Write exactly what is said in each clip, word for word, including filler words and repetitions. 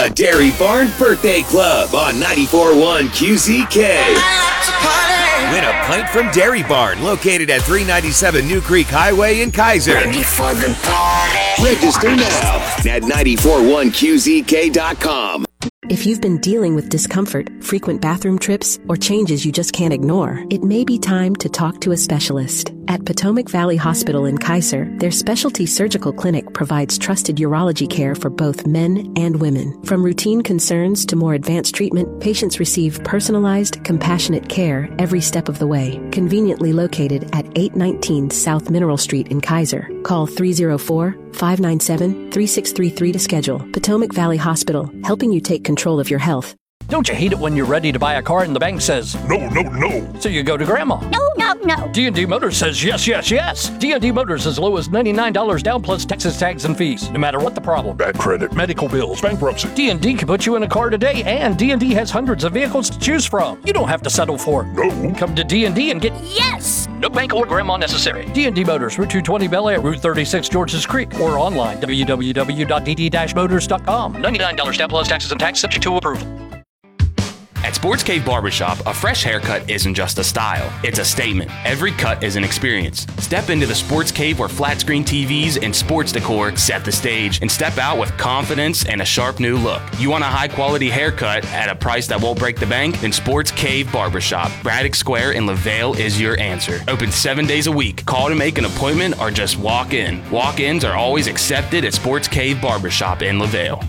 The Dairy Barn Birthday Club on ninety-four point one Q Z K. Win a pint from Dairy Barn, located at three ninety-seven New Creek Highway in Kaiser. Ready for the party. Register now at ninety-four point one Q Z K dot com. If you've been dealing with discomfort, frequent bathroom trips, or changes you just can't ignore, it may be time to talk to a specialist. At Potomac Valley Hospital in Kaiser, their specialty surgical clinic provides trusted urology care for both men and women. From routine concerns to more advanced treatment, patients receive personalized, compassionate care every step of the way. Conveniently located at eight nineteen South Mineral Street in Kaiser. Call three oh four, five nine seven, three six three three to schedule. Potomac Valley Hospital, helping you take control of your health. Don't you hate it when you're ready to buy a car and the bank says, no, no, no. So you go to Grandma. No, no, no. D and D Motors says yes, yes, yes. D and D Motors as low as ninety-nine dollars down plus Texas tags and fees, no matter what the problem. Bad credit, medical bills, bankruptcy. D and D can put you in a car today, and D and D has hundreds of vehicles to choose from. You don't have to settle for it. No. Come to D and D and get yes. No bank or Grandma necessary. D and D Motors, Route two twenty Bel Air, Route thirty-six Georges Creek, or online, w w w dot d d dash motors dot com. ninety-nine dollars down plus taxes and tax, subject to approval. At Sports Cave Barbershop, a fresh haircut isn't just a style, it's a statement. Every cut is an experience. Step into the Sports Cave where flat screen T Vs and sports decor set the stage, and step out with confidence and a sharp new look. You want a high quality haircut at a price that won't break the bank? Then Sports Cave Barbershop, Braddock Square in LaVale is your answer. Open seven days a week. Call to make an appointment or just walk in. Walk-ins are always accepted at Sports Cave Barbershop in LaVale.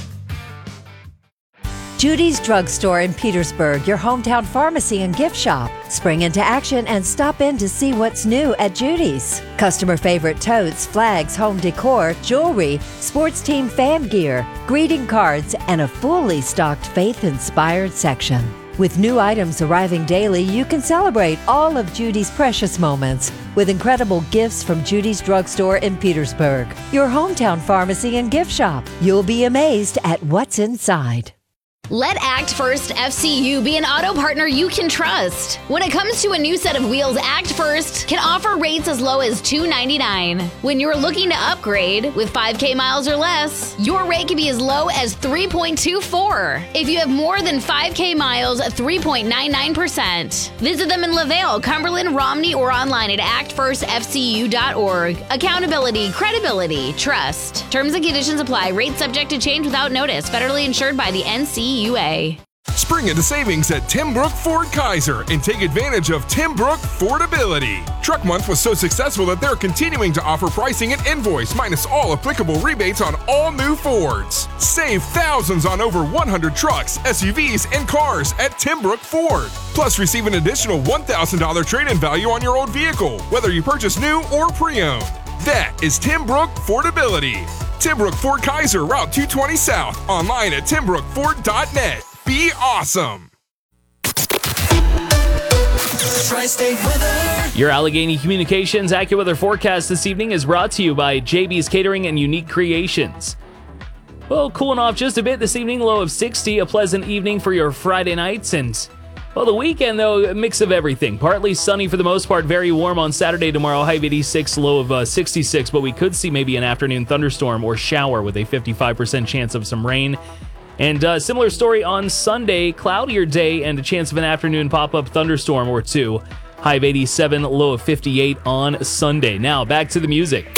Judy's Drugstore in Petersburg, your hometown pharmacy and gift shop. Spring into action and stop in to see what's new at Judy's. Customer favorite totes, flags, home decor, jewelry, sports team fan gear, greeting cards, and a fully stocked faith-inspired section. With new items arriving daily, you can celebrate all of Judy's precious moments with incredible gifts from Judy's Drugstore in Petersburg, your hometown pharmacy and gift shop. You'll be amazed at what's inside. Let Act First F C U be an auto partner you can trust. When it comes to a new set of wheels, Act First can offer rates as low as two dollars and ninety-nine cents. When you're looking to upgrade with five K miles or less, your rate can be as low as three point two four. If you have more than five K miles, three point nine nine percent. Visit them in LaVale, Cumberland, Romney, or online at act first f c u dot org. Accountability, credibility, trust. Terms and conditions apply. Rates subject to change without notice. Federally insured by the N C U A. Spring into savings at Tim Brook Ford Kaiser and take advantage of Tim Brook Fordability. Truck Month was so successful that they're continuing to offer pricing and invoice minus all applicable rebates on all new Fords. Save thousands on over one hundred trucks, S U Vs, and cars at Tim Brook Ford. Plus, receive an additional one thousand dollars trade-in value on your old vehicle, whether you purchase new or pre-owned. That is Tim Brook Fordability. Tim Brook Ford Kaiser, Route two twenty South. Online at tim brook ford dot net. Be awesome. Your Allegheny Communications AccuWeather forecast this evening is brought to you by J B's Catering and Unique Creations. Well, cooling off just a bit this evening, low of sixty, a pleasant evening for your Friday nights, and well, the weekend, though, a mix of everything. Partly sunny for the most part, very warm on Saturday, tomorrow, high of eighty-six, low of uh, sixty-six, but we could see maybe an afternoon thunderstorm or shower with a fifty-five percent chance of some rain. And uh, similar story on Sunday, cloudier day and a chance of an afternoon pop-up thunderstorm or two. High of eighty-seven, low of fifty-eight on Sunday. Now, back to the music.